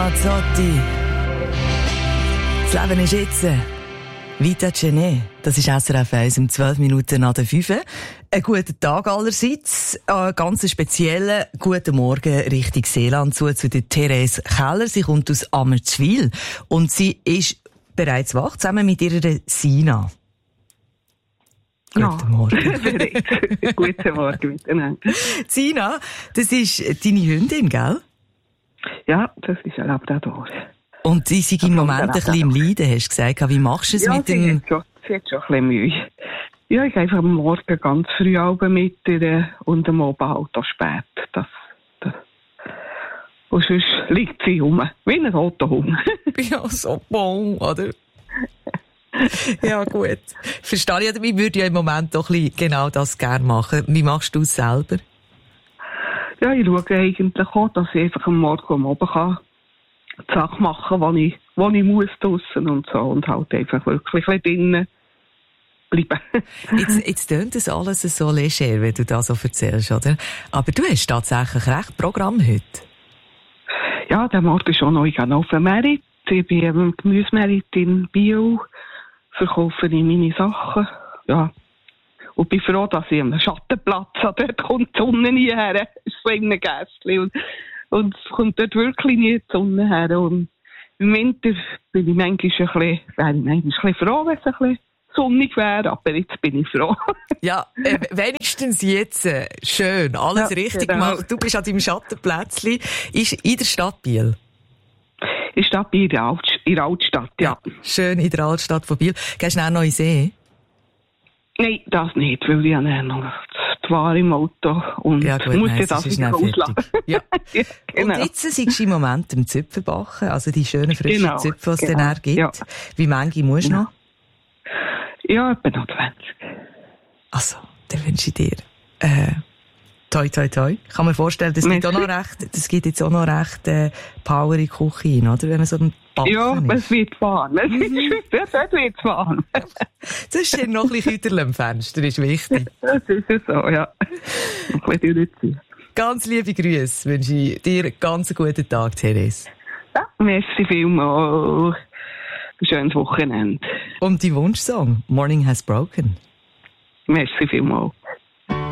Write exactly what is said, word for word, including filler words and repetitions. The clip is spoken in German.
Ramazzotti. Das Leben ist jetzt. Vita Cene. Das ist S R F eins um zwölf Minuten nach der fünf. Einen guten Tag allerseits. Einen ganz speziellen guten Morgen Richtung Seeland zu, zu der Therese Keller. Sie kommt aus Ammertswil und sie ist bereits wach, zusammen mit ihrer Sina. Ja. Guten Morgen. Guten Morgen miteinander. Sina, das ist deine Hündin, gell? Ja, das ist ein Labrador. Und sie ist im Moment ein bisschen im Leiden, hast du gesagt. Wie machst du es ja, mit sie dem... Hat schon, sie hat schon ein bisschen Mühe. Ja, ich gehe einfach am Morgen ganz früh Abend mit ihr und am Abend halt auch spät. Das, das. Und sonst liegt sie rum, wie ein roter Hund. Ja, so bon, oder? Ja, gut. Verstehe ich. Ich würde ja im Moment doch ein bisschen genau das gerne machen. Wie machst du es selber? Ja, ich schaue eigentlich auch, dass ich einfach am Morgen am Abend kann die Sachen machen, die ich, die ich muss draussen und so. Und halt einfach wirklich ein bisschen drinnen bleiben. Jetzt, jetzt tönt das alles so leger, wenn du das so erzählst, oder? Aber du hast tatsächlich recht Programm heute. Ja, der Morgen ist schon noch. Ich gehe auf den Merit. Ich bin im Gemüsemerit in Biel. Verkaufe ich meine Sachen. Ja. Und bin froh, dass ich am Schattenplatz habe. Dort kommt die Sonne nie her. Es ist so in einem Gästchen. Und, und es kommt dort wirklich nie die Sonne her. Und im Winter bin ich manchmal ein bisschen, wäre ich manchmal ein bisschen froh, wenn es ein bisschen sonnig wäre. Aber jetzt bin ich froh. Ja, äh, wenigstens jetzt. Äh, schön. Alles ja, richtig genau. Gemacht. Du bist an deinem Schattenplätzchen. Ist in der Stadt Biel. In der Stadt Biel, in der Altstadt, ja. ja. Schön in der Altstadt von Biel. Gehst du auch noch in den See? Nein, das nicht, weil ich habe noch die Ware im Auto und ja, gut, muss nein, das wieder ausladen. Ja. Ja, genau. Und jetzt siehst du im Moment im Zipfenbachen, also die schönen frischen genau, Zipfel, die es genau, dann gibt. Ja. Wie viele musst du ja. noch? Ja, etwa noch zwanzig. Also, dann wünsche ich dir äh, toi, toi, toi. Ich kann mir vorstellen, das gibt, auch noch recht, das gibt jetzt auch noch recht äh, Power in die Küche hin, oder? Wenn man so einen Backen ja, ist. es wird warm. Es wird, wird warm. Das ist noch ein bisschen Küter am Fenster, ist wichtig. Das ist so, ja. Ein bisschen durchziehen. Ganz liebe Grüße wünsche ich dir einen ganz guten Tag, Therese. Ja, merci vielmals. Ein schönes Wochenende. Und die Wunschsong, Morning Has Broken. Merci vielmals.